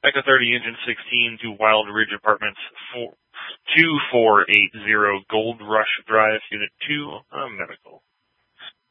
Echo 30, Engine 16 to Wild Ridge Apartments, 2480 Gold Rush Drive, Unit 2, medical.